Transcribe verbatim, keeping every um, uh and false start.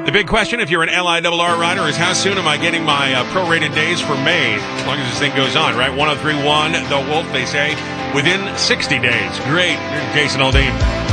The big question, if you're an L I R R rider, is how soon am I getting my uh, prorated days for May? As long as this thing goes on, right? one oh three point one, The Wolf, they say, within sixty days. Great. Here's Jason Aldean.